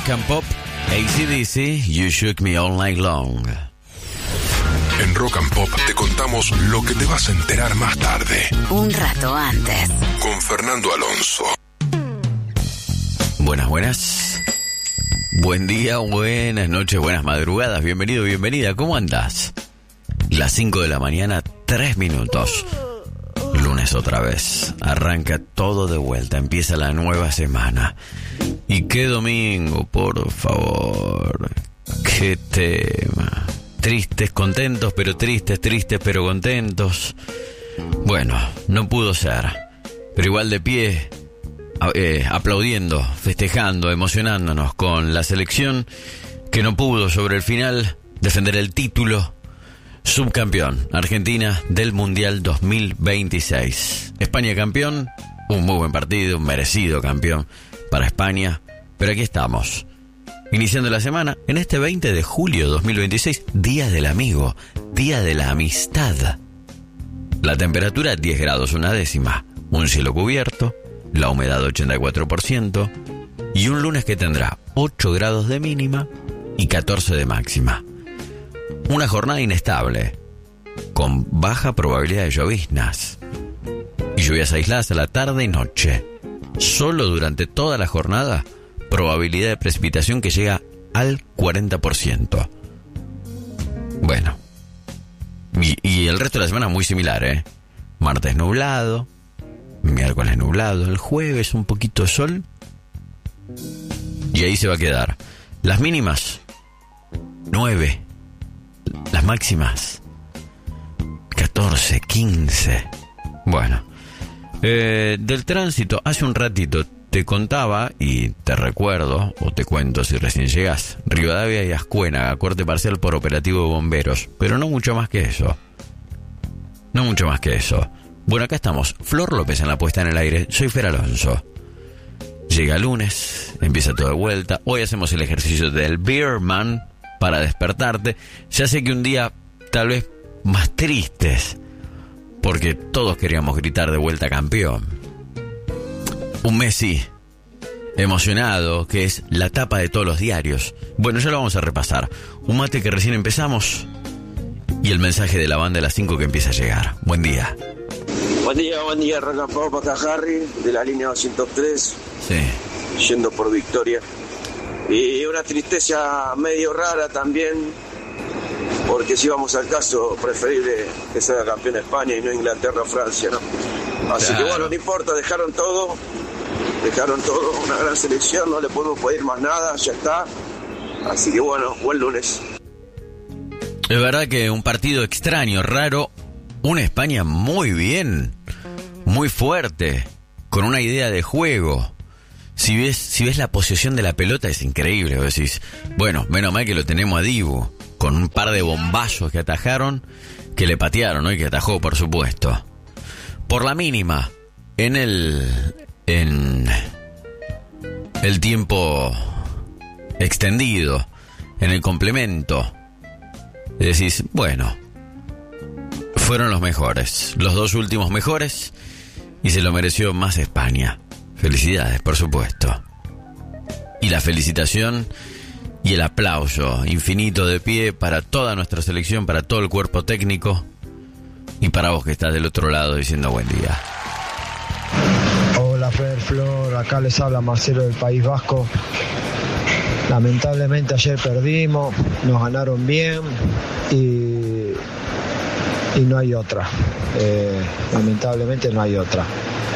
Rock and Pop, AC/DC, You Shook Me All Night Long. En Rock and Pop te contamos lo que te vas a enterar más tarde. Un rato antes. Con Fernando Alonso. Buenas. Buen día, buenas noches, buenas madrugadas. Bienvenido, bienvenida. ¿Cómo andás? Las 5 de la mañana, 3 minutos. Lunes otra vez. Arranca todo de vuelta. Empieza la nueva semana. Y qué domingo, por favor. Qué tema. Tristes, contentos, pero tristes, tristes, pero contentos. Bueno, no pudo ser. Pero igual de pie, aplaudiendo, festejando, emocionándonos con la selección que no pudo sobre el final defender el título. Subcampeón, Argentina del Mundial 2026. España campeón, un muy buen partido, un merecido campeón para España. Pero aquí estamos, iniciando la semana en este 20 de julio 2026, Día del Amigo, Día de la Amistad. La temperatura 10 grados una décima, un cielo cubierto, la humedad 84% y un lunes que tendrá 8 grados de mínima y 14 de máxima. Una jornada inestable, con baja probabilidad de lloviznas y lluvias aisladas a la tarde y noche. Solo durante toda la jornada, probabilidad de precipitación que llega al 40%. Bueno, y el resto de la semana muy similar, Martes nublado, miércoles nublado, el jueves un poquito de sol y ahí se va a quedar. Las mínimas, 9. Las máximas 14, 15. Bueno, del tránsito, hace un ratito te contaba y te recuerdo, o te cuento si recién llegás, Rivadavia y Ascuénaga, corte parcial por operativo de bomberos, pero no mucho más que eso. Bueno, acá estamos, Flor López en la puesta en el aire, soy Fer Alonso. Llega lunes, empieza todo de vuelta, hoy hacemos el ejercicio del Beerman para despertarte. Ya sé que un día tal vez más tristes, porque todos queríamos gritar de vuelta campeón. Un Messi emocionado, que es la tapa de todos los diarios. Bueno, ya lo vamos a repasar. Un mate que recién empezamos y el mensaje de la banda de las 5 que empieza a llegar. Buen día. Buen día, Rock and Pop, acá Harry, de la línea 203. Sí. Yendo por Victoria. Y una tristeza medio rara también, porque si vamos al caso, preferible que sea campeón España y no Inglaterra o Francia, ¿no? Así claro. Que bueno, no importa, dejaron todo, una gran selección, no le podemos pedir más nada, ya está. Así que bueno, buen lunes. Es verdad que un partido extraño, raro, una España muy bien, muy fuerte, con una idea de juego. Si ves la posesión de la pelota es increíble. Vos decís, bueno, menos mal que lo tenemos a Dibu, con un par de bombazos que atajaron, que le patearon, ¿no? Y que atajó, por supuesto. Por la mínima, en el tiempo extendido, en el complemento, decís, bueno, fueron los mejores, los dos últimos mejores, y se lo mereció más España. Felicidades, por supuesto. Y la felicitación y el aplauso infinito de pie para toda nuestra selección, para todo el cuerpo técnico y para vos que estás del otro lado diciendo buen día. Hola Fer, Flor, acá les habla Marcelo del País Vasco. Lamentablemente ayer perdimos, nos ganaron bien y no hay otra. Lamentablemente no hay otra.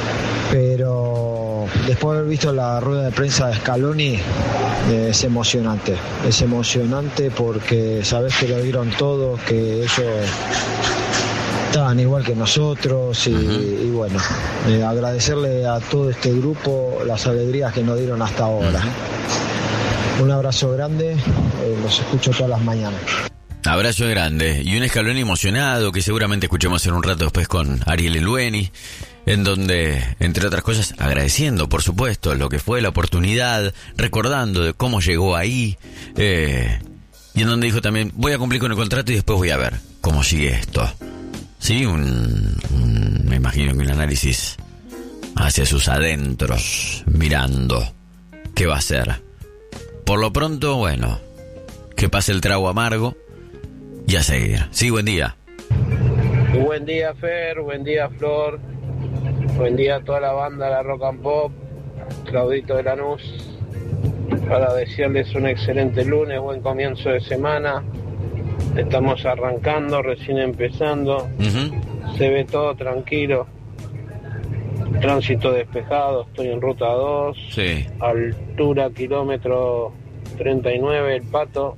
Pero después de haber visto la rueda de prensa de Scaloni, es emocionante porque sabes que lo dieron todo, que ellos estaban igual que nosotros y bueno, agradecerle a todo este grupo las alegrías que nos dieron hasta ahora. Un abrazo grande, los escucho todas las mañanas. Abrazo grande y un Scaloni emocionado que seguramente escuchemos en un rato después con Ariel Elweni, en donde, entre otras cosas, agradeciendo, por supuesto, lo que fue la oportunidad, recordando de cómo llegó ahí, y en donde dijo también, voy a cumplir con el contrato y después voy a ver cómo sigue esto. Sí, me imagino que un análisis hacia sus adentros, mirando qué va a hacer. por lo pronto, bueno, que pase el trago amargo y a seguir. Sí, buen día. Buen día, Fer, buen día, Flor, buen día a toda la banda, la Rock and Pop, Claudito de Lanús, para desearles un excelente lunes, buen comienzo de semana. Estamos arrancando, recién empezando, Se ve todo tranquilo, tránsito despejado, estoy en ruta 2, sí. Altura kilómetro 39, El Pato,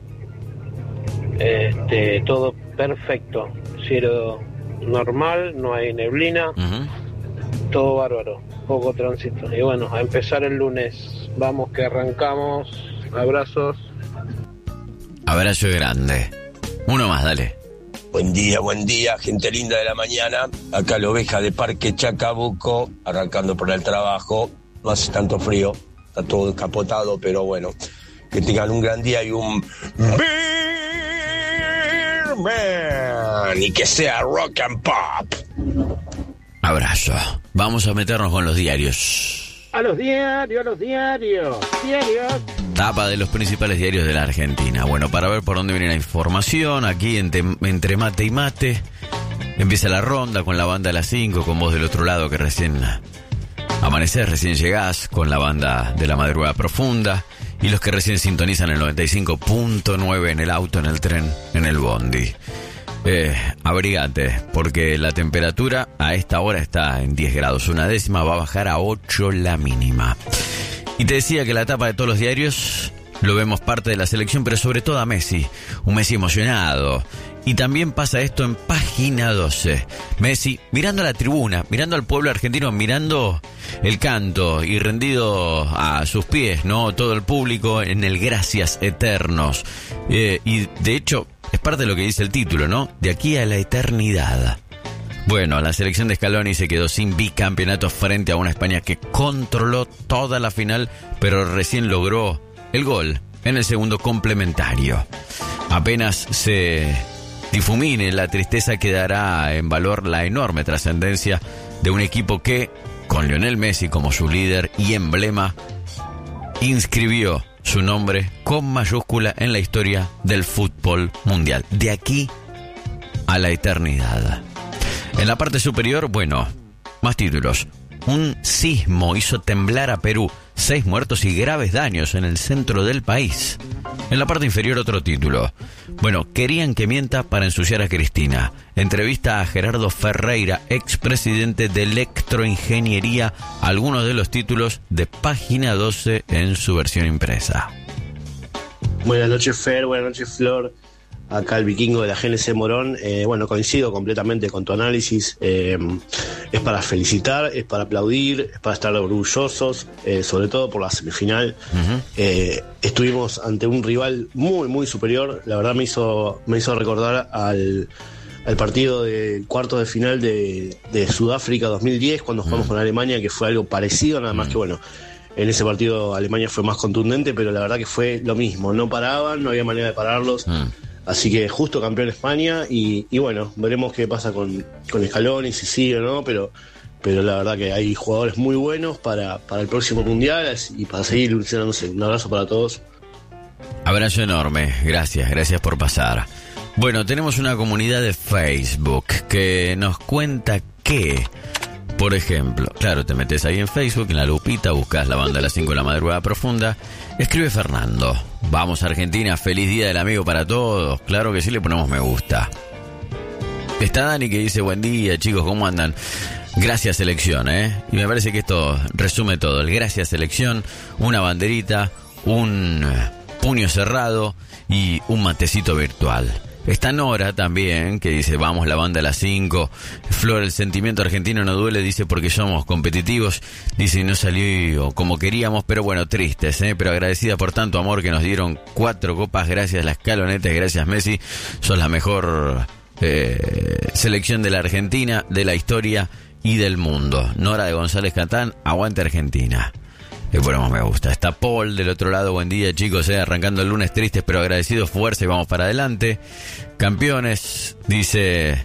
todo perfecto, cielo normal, no hay neblina, todo bárbaro, poco tránsito. Y bueno, a empezar el lunes, vamos que arrancamos, abrazos. Abrazo grande. Uno más, dale. Buen día, gente linda de la mañana. Acá la oveja de Parque Chacabuco, arrancando por el trabajo. No hace tanto frío, está todo descapotado, pero bueno, que tengan un gran día y un Beer Man, y que sea rock and pop. Abrazo. Vamos a meternos con los diarios. A los diarios. Tapa de los principales diarios de la Argentina. Bueno, para ver por dónde viene la información, aquí entre mate y mate, empieza la ronda con la banda de las 5, con vos del otro lado que recién amanecés, recién llegás, con la banda de la madrugada profunda, y los que recién sintonizan el 95.9 en el auto, en el tren, en el bondi. Abrigate, porque la temperatura a esta hora está en 10 grados, una décima, va a bajar a 8 la mínima. Y te decía que la tapa de todos los diarios lo vemos parte de la selección, pero sobre todo a Messi, un Messi emocionado. Y también pasa esto en página 12. Messi mirando a la tribuna, mirando al pueblo argentino, mirando el canto y rendido a sus pies, ¿no? Todo el público en el gracias eternos. Y de hecho es parte de lo que dice el título, ¿no? De aquí a la eternidad. Bueno, la selección de Scaloni se quedó sin bicampeonato frente a una España que controló toda la final, pero recién logró el gol en el segundo complementario. Apenas se difumine la tristeza, quedará en valor la enorme trascendencia de un equipo que, con Lionel Messi como su líder y emblema, inscribió su nombre con mayúscula en la historia del fútbol mundial. De aquí a la eternidad. En la parte superior, bueno, más títulos. Un sismo hizo temblar a Perú. 6 muertos y graves daños en el centro del país. En la parte inferior, otro título. Bueno, querían que mienta para ensuciar a Cristina. Entrevista a Gerardo Ferreira, expresidente de Electroingeniería. Algunos de los títulos de página 12 en su versión impresa. Buenas noches, Fer. Buenas noches, Flor. Acá el vikingo de la GNC Morón. Bueno, coincido completamente con tu análisis. Es para felicitar, es para aplaudir, es para estar orgullosos, sobre todo por la semifinal. Estuvimos ante un rival muy, muy superior. La verdad me hizo recordar al partido del cuarto de final de Sudáfrica 2010, cuando jugamos con Alemania, que fue algo parecido, nada más que bueno. En ese partido Alemania fue más contundente, pero la verdad que fue lo mismo. No paraban, no había manera de pararlos. Así que justo campeón España y bueno, veremos qué pasa con Scaloni, si sigue o no, pero la verdad que hay jugadores muy buenos para el próximo Mundial y para seguir ilusionándose. Un abrazo para todos. Abrazo enorme, gracias por pasar. Bueno, tenemos una comunidad de Facebook que nos cuenta que, por ejemplo, claro, te metes ahí en Facebook, en la lupita, buscas la banda de las 5 de la madrugada profunda, escribe Fernando: vamos Argentina, feliz día del amigo para todos. Claro que sí, le ponemos me gusta. Está Dani que dice: buen día chicos, ¿cómo andan? Gracias selección, y me parece que esto resume todo. El gracias selección, una banderita, un puño cerrado y un matecito virtual. Está Nora también, que dice: vamos la banda a las 5. Flor, el sentimiento argentino no duele, dice, porque somos competitivos. Dice, no salió como queríamos, pero bueno, tristes, pero agradecida por tanto amor que nos dieron 4 copas. Gracias las Calonetes, gracias Messi. Sos la mejor selección de la Argentina, de la historia y del mundo. Nora de González Catán, aguante Argentina. Le ponemos me gusta. Está Paul del otro lado: buen día chicos, arrancando el lunes tristes pero agradecidos, fuerza y vamos para adelante. Campeones, dice,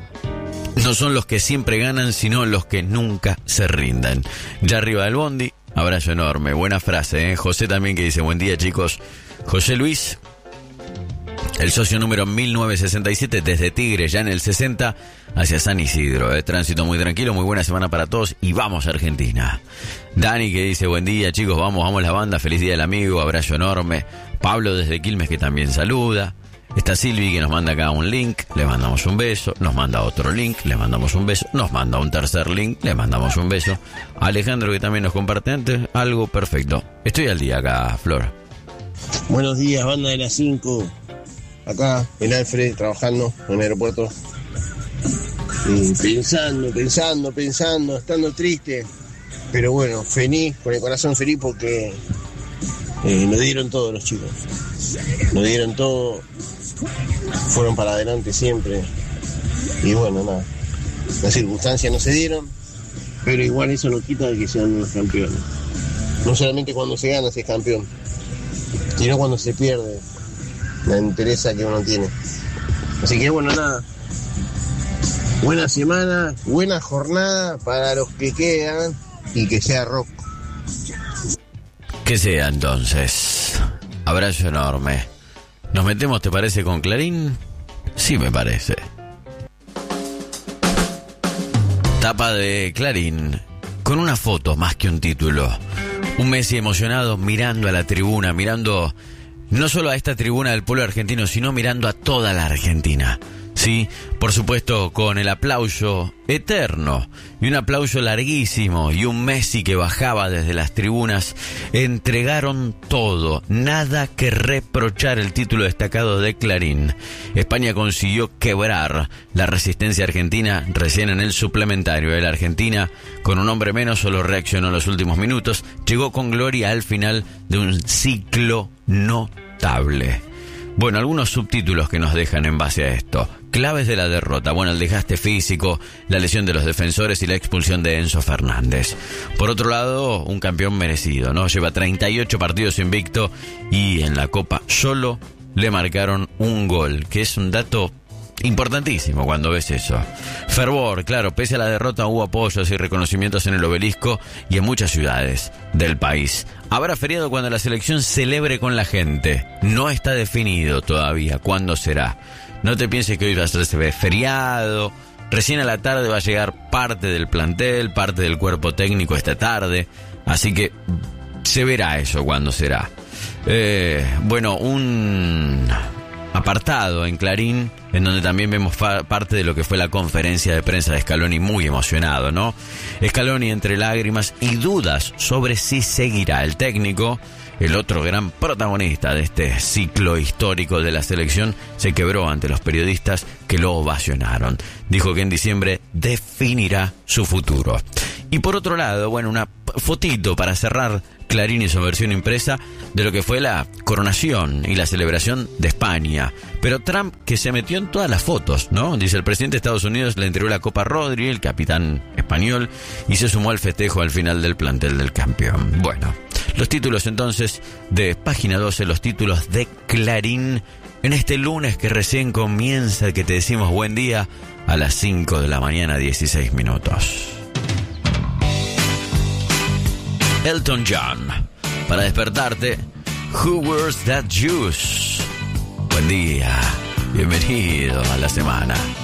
no son los que siempre ganan, sino los que nunca se rinden. Ya arriba del bondi, Abrazo enorme. Buena frase, ¿eh? José también que dice, buen día, chicos. José Luis, el socio número 1967 desde Tigre, ya en el 60, hacia San Isidro. Tránsito muy tranquilo, muy buena semana para todos y vamos a Argentina. Dani que dice, buen día, chicos, vamos la banda, feliz día del amigo, abrazo enorme. Pablo desde Quilmes que también saluda. Está Silvi que nos manda acá un link, le mandamos un beso, nos manda otro link, le mandamos un beso, nos manda un tercer link, le mandamos un beso. Alejandro que también nos comparte antes, algo perfecto. Estoy al día acá, Flor. Buenos días, banda de las 5. Acá, en Alfred, trabajando en el aeropuerto. Y pensando, estando triste. Pero bueno, feliz, con el corazón feliz porque nos dieron todo los chicos. Nos dieron todo. Fueron para adelante siempre. Y bueno, nada. Las circunstancias no se dieron, pero igual eso no quita de que sean los campeones. No solamente cuando se gana se es campeón, sino cuando se pierde la entereza que uno tiene. Así que bueno, nada. Buena semana, buena jornada para los que quedan y que sea rock. Que sea entonces. Abrazo enorme. ¿Nos metemos, te parece, con Clarín? Sí, me parece. Tapa de Clarín, con una foto más que un título. Un Messi emocionado mirando a la tribuna, mirando no solo a esta tribuna del pueblo argentino, sino mirando a toda la Argentina. Sí, por supuesto, con el aplauso eterno y un aplauso larguísimo y un Messi que bajaba desde las tribunas. Entregaron todo, nada que reprochar. El título destacado de Clarín. España consiguió quebrar la resistencia argentina recién en el suplementario. La Argentina, con un hombre menos, solo reaccionó en los últimos minutos. Llegó con gloria al final de un ciclo notable. Bueno, algunos subtítulos que nos dejan en base a esto. Claves de la derrota. Bueno, el desgaste físico, la lesión de los defensores y la expulsión de Enzo Fernández. Por otro lado, un campeón merecido, ¿no? Lleva 38 partidos invicto y en la Copa solo le marcaron un gol, que es un dato importantísimo cuando ves eso. Fervor, claro, pese a la derrota hubo apoyos y reconocimientos en el Obelisco y en muchas ciudades del país. Habrá feriado cuando la selección celebre con la gente. No está definido todavía cuándo será. No te pienses que hoy va a ser feriado. Recién a la tarde va a llegar parte del plantel, parte del cuerpo técnico esta tarde. Así que se verá eso cuándo será. Bueno, un apartado en Clarín, en donde también vemos parte de lo que fue la conferencia de prensa de Scaloni, muy emocionado, ¿no? Scaloni entre lágrimas y dudas sobre si seguirá. El técnico, el otro gran protagonista de este ciclo histórico de la selección, se quebró ante los periodistas que lo ovacionaron. Dijo que en diciembre definirá su futuro. Y por otro lado, bueno, una fotito para cerrar Clarín y su versión impresa de lo que fue la coronación y la celebración de España. Pero Trump, que se metió en todas las fotos, ¿no? Dice, el presidente de Estados Unidos le entregó la Copa a Rodri, el capitán español, y se sumó al festejo al final del plantel del campeón. Bueno, los títulos entonces de Página 12, los títulos de Clarín, en este lunes que recién comienza, que te decimos buen día, a las 5 de la mañana, 16 minutos. Elton John, para despertarte, Who Wears That Juice. Buen día, bienvenido a la semana.